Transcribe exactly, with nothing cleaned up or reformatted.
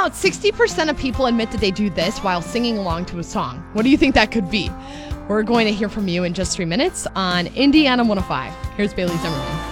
About sixty percent of people admit that they do this while singing along to a song. What do you think that could be? We're going to hear from you in just three minutes on Indiana one oh five. Here's Bailey Zimmerman.